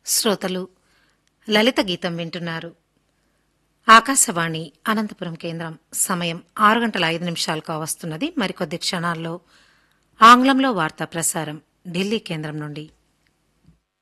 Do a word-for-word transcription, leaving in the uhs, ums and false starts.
శ్రోతలు లలిత గీతం వింటున్నారు. ఆకాశవాణి అనంతపురం కేంద్రం. సమయం ఆరు గంటల ఐదు నిమిషాలు కావస్తున్నది. మరికొద్ది క్షణాల్లో ఆంగ్లంలో వార్తా ప్రసారం ఢిల్లీ కేంద్రం నుండి.